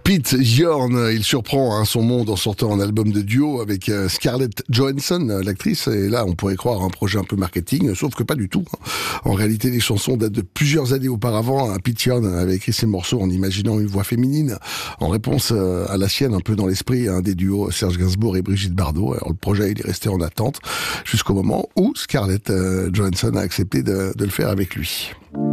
Pete Yorn, il surprend son monde en sortant un album de duo avec Scarlett Johansson, l'actrice. Et là, on pourrait croire un projet un peu marketing, sauf que pas du tout. En réalité, les chansons datent de plusieurs années auparavant. Pete Yorn avait écrit ces morceaux en imaginant une voix féminine en réponse à la sienne, un peu dans l'esprit des duos Serge Gainsbourg et Brigitte Bardot. Alors le projet, il est resté en attente jusqu'au moment où Scarlett Johansson a accepté de le faire avec lui.